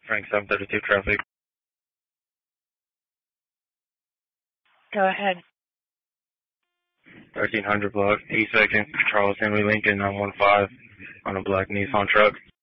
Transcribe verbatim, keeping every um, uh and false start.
Frank seven thirty-two traffic. Go ahead. thirteen hundred block, E section, Charles Henry Lincoln nine one five on a black Nissan truck.